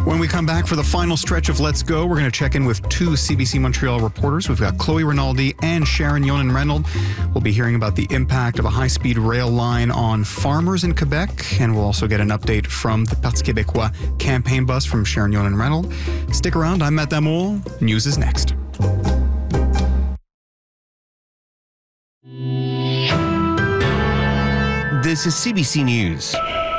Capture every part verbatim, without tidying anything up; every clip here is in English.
When we come back for the final stretch of Let's Go, we're going to check in with two C B C Montreal reporters. We've got Chloe Rinaldi and Sharon Yonan-Reynolds. We'll be hearing about the impact of a high-speed rail line on farmers in Quebec, and we'll also get an update from the Parti Québécois campaign bus from Sharon Yonan-Reynolds. Stick around. I'm Matt Damour. News is next. This is C B C News.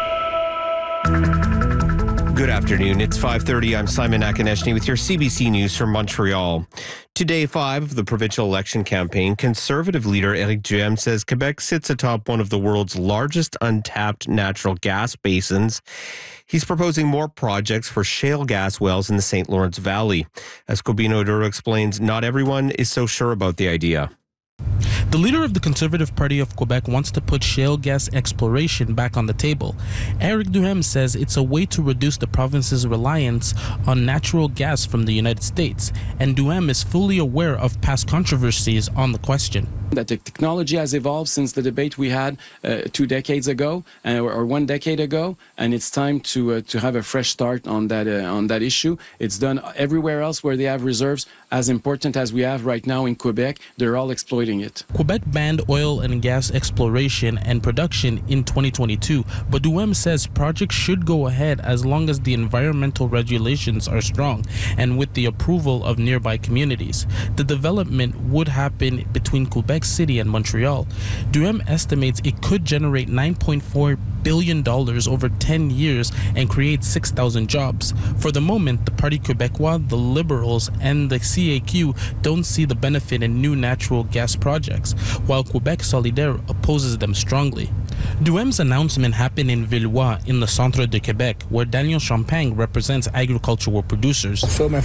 Good afternoon. It's five thirty. I'm Simon Akonechny with your C B C News from Montreal. To day five of the provincial election campaign, Conservative leader Éric Duhem says Quebec sits atop one of the world's largest untapped natural gas basins. He's proposing more projects for shale gas wells in the Saint Lawrence Valley. As Cobino Duro explains, not everyone is so sure about the idea. The leader of the Conservative Party of Quebec wants to put shale gas exploration back on the table. Éric Duhem says it's a way to reduce the province's reliance on natural gas from the United States, and Duhem is fully aware of past controversies on the question. That the technology has evolved since the debate we had uh, two decades ago, uh, or one decade ago, and it's time to uh, to have a fresh start on that uh, on that issue. It's done everywhere else where they have reserves, as important as we have right now in Quebec. They're all exploiting it. Quebec banned oil and gas exploration and production in twenty twenty-two, but Duhem says projects should go ahead as long as the environmental regulations are strong and with the approval of nearby communities. The development would happen between Quebec City and Montreal. Duhem estimates it could generate nine point four billion dollars over ten years and create six thousand jobs. For the moment, the Parti Québécois, the Liberals, and the C A Q don't see the benefit in new natural gas projects, while Quebec Solidaire opposes them strongly. Duhem's announcement happened in Villeroy in the Centre de Québec, where Daniel Champagne represents agricultural producers.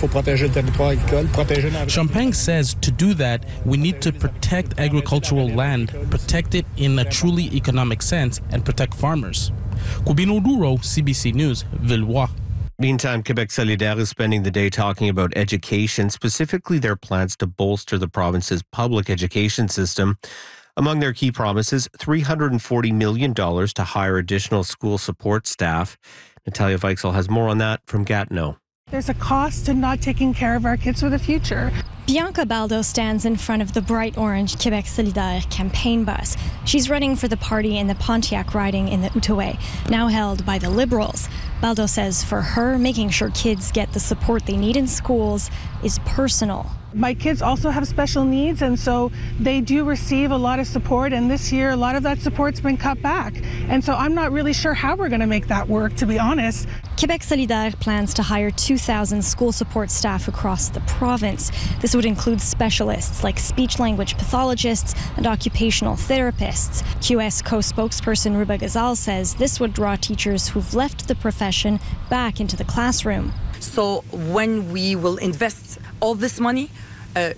Champagne says to do that, we need to protect agricultural land, protect it in a truly economic sense, and protect farmers. Cobino Duro, C B C News, Villeroy. Meantime, Quebec Solidaire is spending the day talking about education, specifically their plans to bolster the province's public education system. Among their key promises, three hundred forty million dollars to hire additional school support staff. Natalia Weichsel has more on that from Gatineau. There's a cost to not taking care of our kids for the future. Bianca Baldo stands in front of the bright orange Quebec Solidaire campaign bus. She's running for the party in the Pontiac riding in the Outaouais, now held by the Liberals. Baldo says for her, making sure kids get the support they need in schools is personal. My kids also have special needs, and so they do receive a lot of support, and this year a lot of that support's been cut back. And so I'm not really sure how we're going to make that work, to be honest. Quebec Solidaire plans to hire two thousand school support staff across the province. This would include specialists like speech-language pathologists and occupational therapists. Q S co-spokesperson Ruba Gazal says this would draw teachers who've left the profession back into the classroom. So when we will invest all this money, Uh,